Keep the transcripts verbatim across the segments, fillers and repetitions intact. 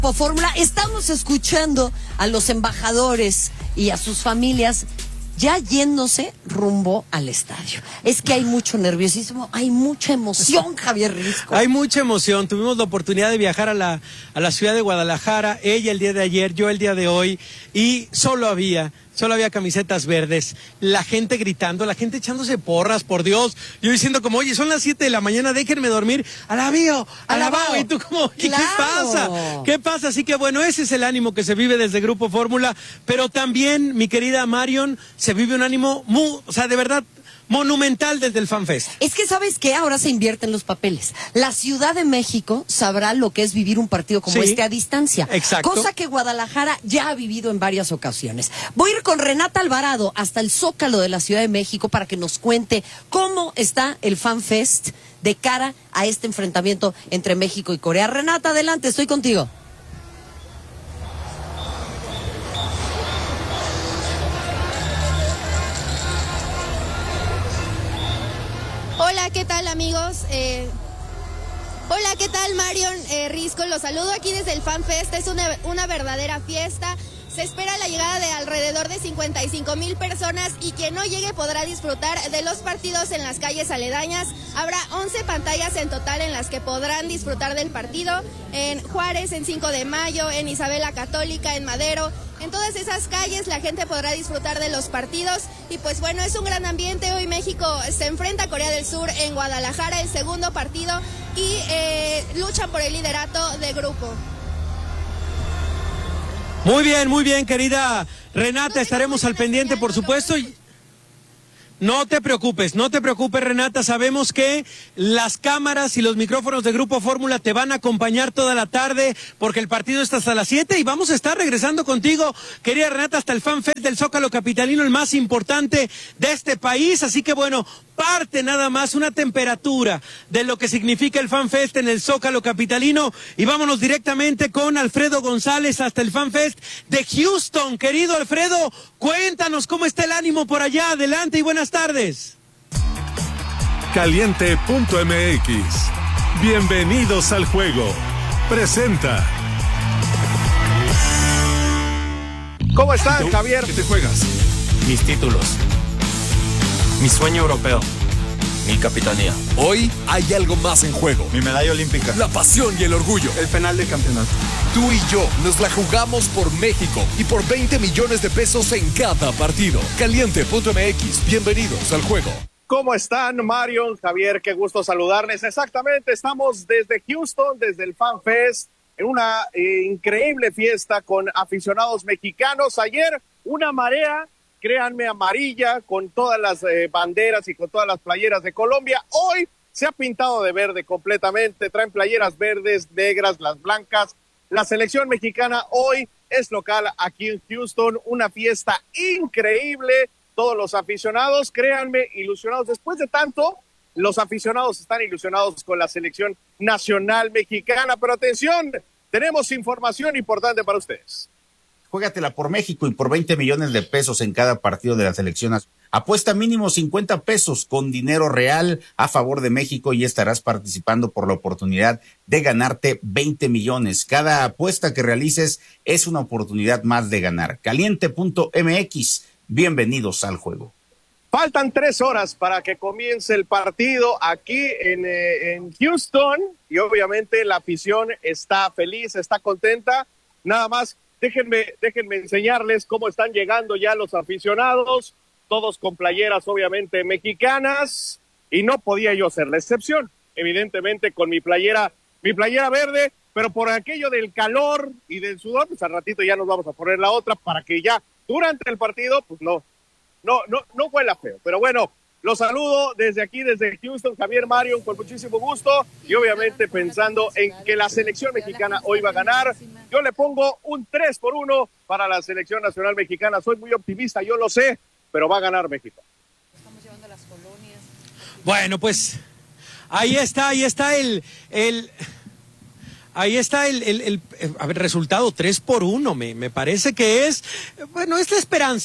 Grupo Fórmula. Estamos escuchando a los embajadores y a sus familias ya yéndose rumbo al estadio. Es que hay mucho nerviosismo, hay mucha emoción, Javier Risco. Hay mucha emoción. Tuvimos la oportunidad de viajar a la, a la ciudad de Guadalajara, ella el día de ayer, yo el día de hoy, y solo había... Solo había camisetas verdes, la gente gritando, la gente echándose porras, por Dios. Yo diciendo como, oye, son las siete de la mañana, déjenme dormir. Alabío, alabao. Y tú como, ¿qué, claro. ¿qué pasa? ¿Qué pasa? Así que bueno, ese es el ánimo que se vive desde Grupo Fórmula. Pero también, mi querida Marion, se vive un ánimo muy, o sea, de verdad, monumental desde el FanFest. Es que, ¿sabes qué? Ahora se invierten los papeles. La Ciudad de México sabrá lo que es vivir un partido como Sí, este a distancia. Exacto. Cosa que Guadalajara ya ha vivido en varias ocasiones. Voy a ir con Renata Alvarado hasta el Zócalo de la Ciudad de México para que nos cuente cómo está el FanFest de cara a este enfrentamiento entre México y Corea. Renata, adelante, estoy contigo. Hola, ¿qué tal, amigos? Eh, hola, ¿qué tal, Marion eh, Risco? Los saludo aquí desde el FanFest. Es una, una verdadera fiesta. Se espera la llegada de alrededor de cincuenta y cinco mil personas y quien no llegue podrá disfrutar de los partidos en las calles aledañas. Habrá once pantallas en total en las que podrán disfrutar del partido. En Juárez, en cinco de mayo, en Isabel la Católica, en Madero. En todas esas calles la gente podrá disfrutar de los partidos y pues bueno, es un gran ambiente. Hoy México se enfrenta a Corea del Sur en Guadalajara, el segundo partido, y eh, luchan por el liderato de grupo. Muy bien, muy bien, querida Renata, estaremos al pendiente, por supuesto. Y... No te preocupes, no te preocupes, Renata, sabemos que las cámaras y los micrófonos de Grupo Fórmula te van a acompañar toda la tarde porque el partido está hasta las siete y vamos a estar regresando contigo, querida Renata, hasta el FanFest del Zócalo Capitalino, el más importante de este país, así que bueno, parte nada más una temperatura de lo que significa el FanFest en el Zócalo Capitalino y vámonos directamente con Alfredo González hasta el FanFest de Houston. Querido Alfredo, cuéntanos cómo está el ánimo por allá, adelante y buenas tardes. Caliente punto M X. Bienvenidos al juego. Presenta. ¿Cómo están, Javier? ¿Qué te juegas? Mis títulos. Mi sueño europeo. Mi capitanía. Hoy hay algo más en juego. Mi medalla olímpica. La pasión y el orgullo. El penal de campeonato. Tú y yo nos la jugamos por México y por veinte millones de pesos en cada partido. Caliente punto M X. Bienvenidos al juego. ¿Cómo están, Marion, Javier? Qué gusto saludarles. Exactamente, estamos desde Houston, desde el FanFest, en una eh, increíble fiesta con aficionados mexicanos. Ayer, una marea, créanme, amarilla, con todas las eh, banderas y con todas las playeras de Colombia. Hoy se ha pintado de verde completamente, traen playeras verdes, negras, las blancas. La selección mexicana hoy es local aquí en Houston, una fiesta increíble. Todos los aficionados, créanme, ilusionados. Después de tanto, los aficionados están ilusionados con la selección nacional mexicana. Pero atención, tenemos información importante para ustedes. Juégatela por México y por veinte millones de pesos en cada partido de la selección. Apuesta mínimo cincuenta pesos con dinero real a favor de México y estarás participando por la oportunidad de ganarte veinte millones. Cada apuesta que realices es una oportunidad más de ganar. Caliente punto M X. Bienvenidos al juego. Faltan tres horas para que comience el partido aquí en, eh, en Houston y obviamente la afición está feliz, está contenta. Nada más, déjenme, déjenme enseñarles cómo están llegando ya los aficionados, todos con playeras obviamente mexicanas y no podía yo ser la excepción, evidentemente con mi playera, mi playera verde, pero por aquello del calor y del sudor, pues al ratito ya nos vamos a poner la otra para que ya durante el partido, pues no, no, no, no huela feo. Pero bueno, los saludo desde aquí, desde Houston, Javier, Marion, con muchísimo gusto. Y obviamente pensando en que la selección mexicana hoy va a ganar. Yo le pongo un tres por uno para la selección nacional mexicana. Soy muy optimista, yo lo sé, pero va a ganar México. Estamos llevando las colonias. Bueno, pues ahí está, ahí está el... el... Ahí está el, el, el, el a ver, resultado tres por uno, me, me parece que es, bueno, es la esperanza,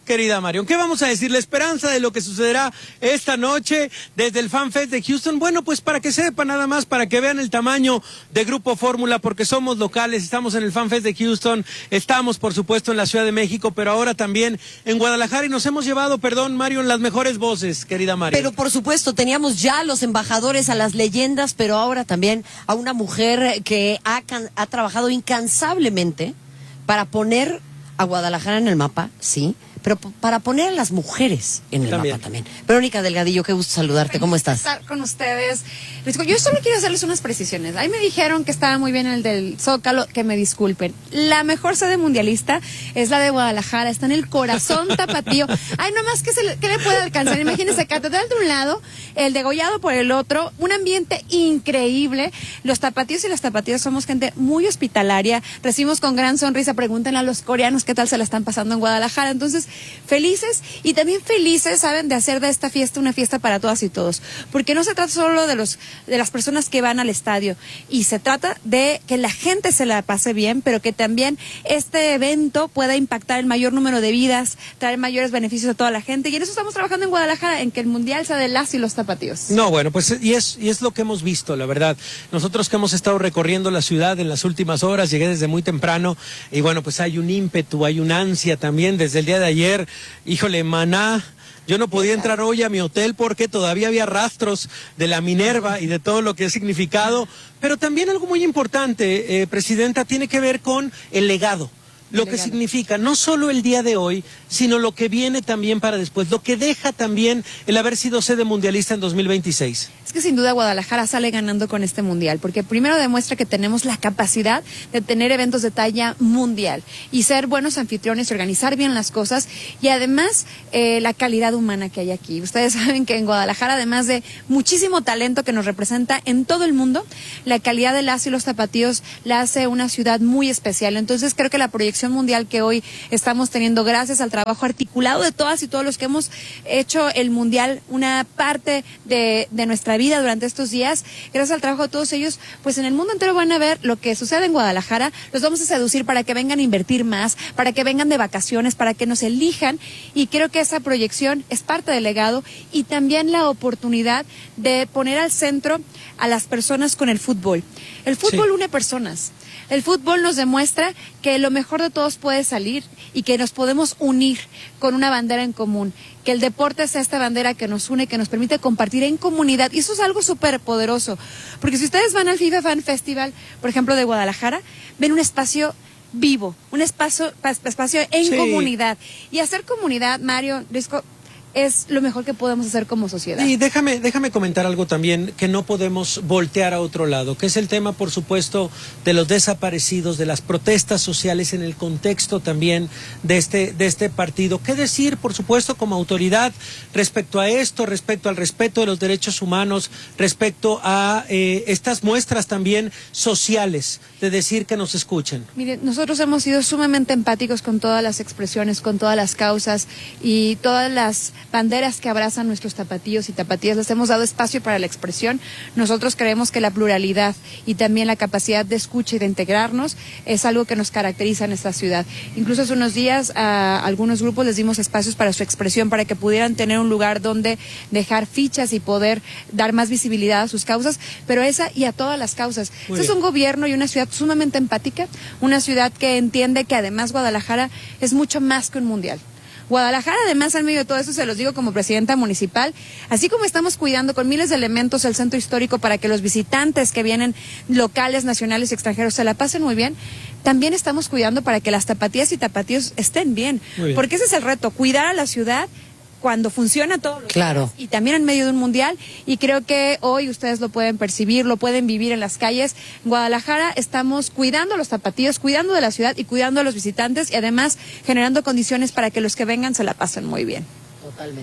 querida Marion? ¿Qué vamos a decir? La esperanza de lo que sucederá esta noche desde el Fan Fest de Houston. Bueno, pues para que sepan nada más, para que vean el tamaño de Grupo Fórmula, porque somos locales, estamos en el Fan Fest de Houston, estamos por supuesto en la Ciudad de México, pero ahora también en Guadalajara y nos hemos llevado, perdón Marion, las mejores voces, querida Marion. Pero por supuesto, teníamos ya a los embajadores, a las leyendas, pero ahora también a una mujer que ha, ha trabajado incansablemente para poner a Guadalajara en el mapa, sí, pero para poner a las mujeres en el también. mapa también. Verónica Delgadillo, qué gusto saludarte, ¿cómo estás? Estar con ustedes. Yo solo quiero hacerles unas precisiones. Ahí me dijeron que estaba muy bien el del Zócalo, que me disculpen. La mejor sede mundialista es la de Guadalajara, está en el corazón tapatío. Ay, nomás que, se le, que le puede alcanzar. Imagínense, catedral de un lado, el degollado por el otro, un ambiente increíble. Los tapatíos y las tapatías somos gente muy hospitalaria, recibimos con gran sonrisa, pregúntenle a los coreanos qué tal se la están pasando en Guadalajara. Entonces, felices y también felices, saben, de hacer de esta fiesta una fiesta para todas y todos, porque no se trata solo de los de las personas que van al estadio, y se trata de que la gente se la pase bien, pero que también este evento pueda impactar el mayor número de vidas, traer mayores beneficios a toda la gente, y en eso estamos trabajando en Guadalajara, en que el mundial sea de las y los tapatíos. No, bueno, pues y es, y es lo que hemos visto, la verdad. Nosotros que hemos estado recorriendo la ciudad en las últimas horas, llegué desde muy temprano, y bueno, pues hay un ímpetu, hay una ansia también desde el día de ayer. Híjole, maná, yo no podía entrar hoy a mi hotel porque todavía había rastros de la Minerva y de todo lo que ha significado, pero también algo muy importante, eh, Presidenta, tiene que ver con el legado. Lo que significa no solo el día de hoy, sino lo que viene también para después, lo que deja también el haber sido sede mundialista en dos mil veintiséis. Es que sin duda Guadalajara sale ganando con este mundial, porque primero demuestra que tenemos la capacidad de tener eventos de talla mundial y ser buenos anfitriones y organizar bien las cosas, y además eh, la calidad humana que hay aquí. Ustedes saben que en Guadalajara, además de muchísimo talento que nos representa en todo el mundo, la calidad de las y los tapatíos la hace una ciudad muy especial. Entonces creo que la proyección mundial que hoy estamos teniendo, gracias al trabajo articulado de todas y todos los que hemos hecho el mundial una parte de, de nuestra vida durante estos días, gracias al trabajo de todos ellos, pues en el mundo entero van a ver lo que sucede en Guadalajara. Los vamos a seducir para que vengan a invertir más, para que vengan de vacaciones, para que nos elijan, y creo que esa proyección es parte del legado y también la oportunidad de poner al centro a las personas con el fútbol. El fútbol sí. une personas. El fútbol nos demuestra que lo mejor de todos puede salir y que nos podemos unir con una bandera en común, que el deporte sea esta bandera que nos une, que nos permite compartir en comunidad, y eso es algo súper poderoso, porque si ustedes van al FIFA Fan Festival, por ejemplo, de Guadalajara, ven un espacio vivo, un espacio, espacio en sí. comunidad, y hacer comunidad, Mario, Risco, es lo mejor que podemos hacer como sociedad. Y déjame, déjame comentar algo también que no podemos voltear a otro lado, que es el tema, por supuesto, de los desaparecidos, de las protestas sociales en el contexto también de este, de este partido. ¿Qué decir, por supuesto, como autoridad respecto a esto, respecto al respeto de los derechos humanos, respecto a eh, estas muestras también sociales de decir que nos escuchen? Mire, nosotros hemos sido sumamente empáticos con todas las expresiones, con todas las causas y todas las banderas que abrazan nuestros tapatíos y tapatías. Les hemos dado espacio para la expresión. Nosotros creemos que la pluralidad y también la capacidad de escucha y de integrarnos es algo que nos caracteriza en esta ciudad. Incluso hace unos días a algunos grupos les dimos espacios para su expresión, para que pudieran tener un lugar donde dejar fichas y poder dar más visibilidad a sus causas, pero esa y a todas las causas. Este es un gobierno y una ciudad sumamente empática, una ciudad que entiende que además Guadalajara es mucho más que un mundial. Guadalajara, además, en medio de todo eso, se los digo como presidenta municipal, así como estamos cuidando con miles de elementos el centro histórico para que los visitantes que vienen locales, nacionales y extranjeros se la pasen muy bien, también estamos cuidando para que las tapatías y tapatíos estén bien, bien. Porque ese es el reto, cuidar a la ciudad cuando funciona todo lo claro. y también en medio de un mundial, y creo que hoy ustedes lo pueden percibir, lo pueden vivir en las calles. En Guadalajara estamos cuidando a los tapatíos, cuidando de la ciudad y cuidando a los visitantes, y además generando condiciones para que los que vengan se la pasen muy bien. Totalmente.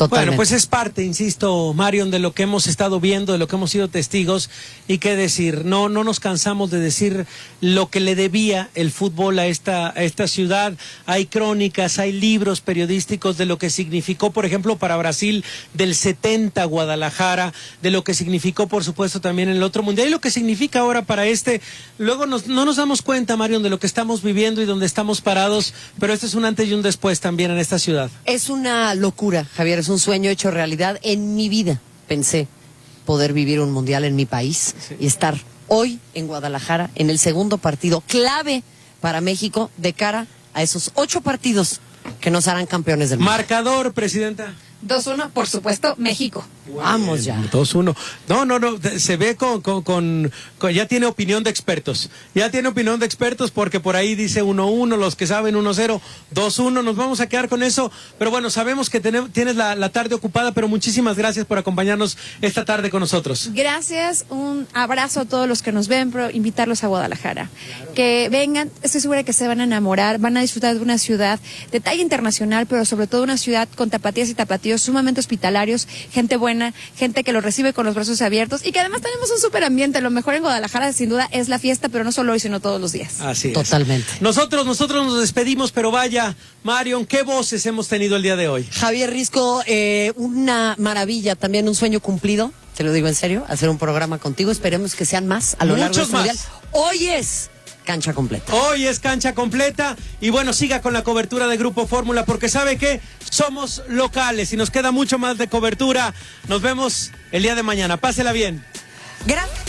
Totalmente. Bueno, pues es parte, insisto, Marion, de lo que hemos estado viendo, de lo que hemos sido testigos, y qué decir, no, no nos cansamos de decir lo que le debía el fútbol a esta, a esta ciudad. Hay crónicas, hay libros periodísticos de lo que significó, por ejemplo, para Brasil del setenta Guadalajara, de lo que significó, por supuesto, también en el otro mundial, y lo que significa ahora para este. Luego nos, no nos damos cuenta, Marion, de lo que estamos viviendo y donde estamos parados, pero este es un antes y un después también en esta ciudad. Es una locura, Javier, es un sueño hecho realidad. En mi vida pensé poder vivir un mundial en mi país, sí, y estar hoy en Guadalajara en el segundo partido clave para México de cara a esos ocho partidos que nos harán campeones del mundo. Marcador, presidenta. dos uno, por supuesto, México. Vamos ya. dos uno. No, no, no, se ve con, con, con, con, ya tiene opinión de expertos. Ya tiene opinión de expertos porque por ahí dice uno uno, los que saben uno cero, dos uno, nos vamos a quedar con eso. Pero bueno, sabemos que tenemos, tienes la, la tarde ocupada, pero muchísimas gracias por acompañarnos esta tarde con nosotros. Gracias, un abrazo a todos los que nos ven, pero invitarlos a Guadalajara. Claro. Que vengan, estoy segura que se van a enamorar, van a disfrutar de una ciudad de talla internacional, pero sobre todo una ciudad con tapatías y tapatíos sumamente hospitalarios, gente buena, gente que los recibe con los brazos abiertos y que además tenemos un súper ambiente. Lo mejor en Guadalajara sin duda es la fiesta, pero no solo hoy, sino todos los días. Así es. Totalmente. Nosotros, nosotros nos despedimos, pero vaya, Marion, qué voces hemos tenido el día de hoy. Javier Risco, eh, una maravilla, también un sueño cumplido, te lo digo en serio, hacer un programa contigo, esperemos que sean más a lo largo de este mundial. Hoy es cancha completa. Hoy es cancha completa y bueno, siga con la cobertura de Grupo Fórmula porque sabe que somos locales y nos queda mucho más de cobertura. Nos vemos el día de mañana. Pásela bien. Gracias.